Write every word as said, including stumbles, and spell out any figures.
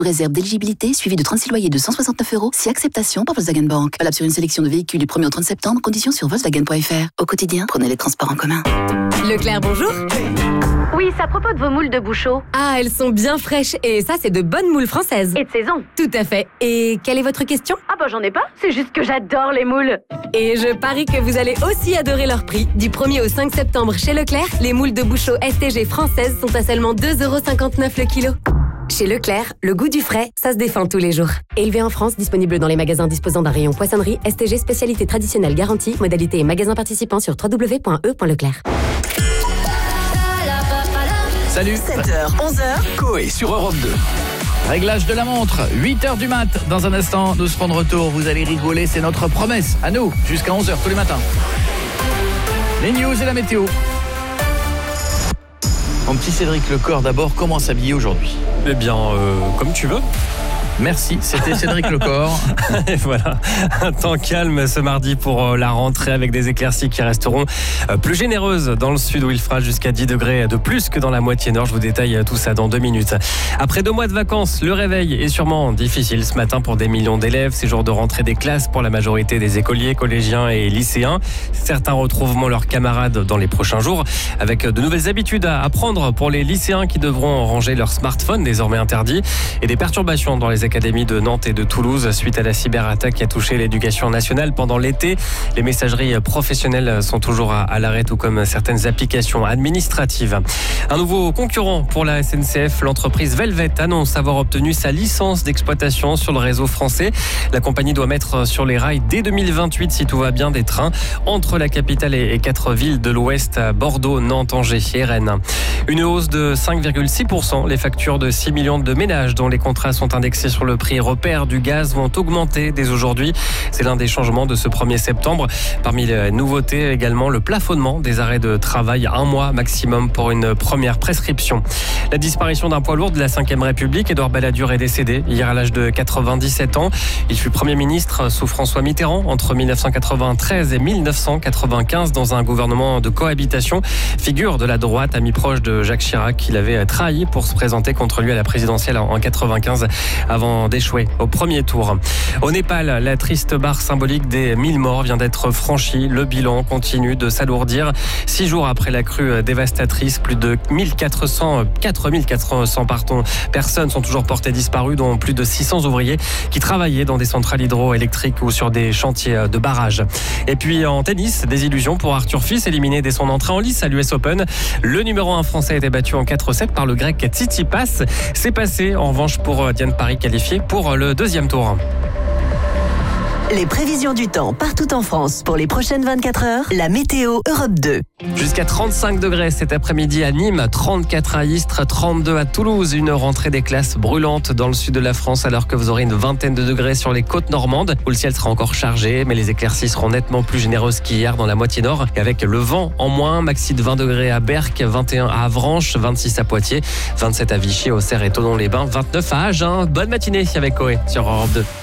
Réserve d'éligibilité suivie de trente-six loyers de cent soixante-neuf euros si acceptation par Volkswagen Bank. Valable sur une sélection de véhicules du premier au trente septembre. Conditions sur Volkswagen point F R. Au quotidien, prenez les transports en commun. Leclerc, bonjour. Oui, c'est à propos de vos moules de Bouchot. Ah, elles sont bien fraîches et ça, c'est de bonnes moules françaises. Et de saison. Tout à fait. Et quelle est votre question? Ah bah j'en ai pas, c'est juste que j'adore les moules. Et je parie que vous allez aussi adorer leur prix. Du premier au cinq septembre chez Leclerc, les moules de Bouchot S T G françaises sont à seulement deux euros cinquante-neuf le kilo. Chez Leclerc, le goût du frais, ça se défend tous les jours. Élevé en France, disponible dans les magasins disposant d'un rayon poissonnerie, S T G spécialité traditionnelle garantie, modalité et magasins participants sur w w w point e point leclerc. Salut. sept heures, onze heures. Coé sur Europe deux. Réglage de la montre, huit heures du mat. Dans un instant, nous serons de retour. Vous allez rigoler, c'est notre promesse. À nous, jusqu'à onze heures tous les matins. Les news et la météo. Mon petit Cédric Lecor, d'abord, comment s'habiller aujourd'hui? Eh bien, euh, comme tu veux. Merci, c'était Cédric Lecor. Et voilà, un temps calme ce mardi pour la rentrée avec des éclaircies qui resteront plus généreuses dans le sud où il fera jusqu'à dix degrés de plus que dans la moitié nord. Je vous détaille tout ça dans deux minutes. Après deux mois de vacances, le réveil est sûrement difficile ce matin pour des millions d'élèves. C'est jour de rentrée des classes pour la majorité des écoliers, collégiens et lycéens. Certains retrouveront leurs camarades dans les prochains jours avec de nouvelles habitudes à apprendre pour les lycéens qui devront ranger leur smartphone désormais interdit et des perturbations dans les académies de Nantes et de Toulouse suite à la cyberattaque qui a touché l'éducation nationale pendant l'été. Les messageries professionnelles sont toujours à, à l'arrêt, tout comme certaines applications administratives. Un nouveau concurrent pour la S N C F, l'entreprise Velvet annonce avoir obtenu sa licence d'exploitation sur le réseau français. La compagnie doit mettre sur les rails dès deux mille vingt-huit, si tout va bien, des trains entre la capitale et quatre villes de l'Ouest, Bordeaux, Nantes, Angers et Rennes. Une hausse de cinq virgule six pour cent. Les factures de six millions de ménages dont les contrats sont indexés sur le prix repère du gaz vont augmenter dès aujourd'hui. C'est l'un des changements de ce premier septembre. Parmi les nouveautés également, le plafonnement des arrêts de travail, un mois maximum pour une première prescription. La disparition d'un poids lourd de la cinquième République, Édouard Balladur est décédé hier à l'âge de quatre-vingt-dix-sept ans. Il fut Premier ministre sous François Mitterrand entre dix-neuf cent quatre-vingt-treize et dix-neuf cent quatre-vingt-quinze dans un gouvernement de cohabitation. Figure de la droite, ami proche de Jacques Chirac, qu'il avait trahi pour se présenter contre lui à la présidentielle en quatre-vingt-quinze avant d'échouer au premier tour. Au Népal, la triste barre symbolique des mille morts vient d'être franchie. Le bilan continue de s'alourdir. Six jours après la crue dévastatrice, plus de mille quatre cents, quatre mille quatre cents pardon, personnes sont toujours portées disparues, dont plus de six cents ouvriers qui travaillaient dans des centrales hydroélectriques ou sur des chantiers de barrages. Et puis en tennis, des illusions pour Arthur Fils, éliminé dès son entrée en lice à l'U S Open. Le numéro un français a été battu en quatre sept par le grec Tsitsipas. C'est passé en revanche pour Diane Paris, qualifiée pour le deuxième tour. Les prévisions du temps partout en France pour les prochaines vingt-quatre heures, la météo Europe deux. Jusqu'à trente-cinq degrés cet après-midi à Nîmes, trente-quatre à Istres, trente-deux à Toulouse. Une rentrée des classes brûlante dans le sud de la France alors que vous aurez une vingtaine de degrés sur les côtes normandes où le ciel sera encore chargé, mais les éclaircies seront nettement plus généreuses qu'hier dans la moitié nord et avec le vent en moins. Maxi de vingt degrés à Berck, vingt et un à Avranches, vingt-six à Poitiers, vingt-sept à Vichy, Auxerre et Thonon-les-Bains, vingt-neuf à Agen. Bonne matinée avec Coé sur Europe deux.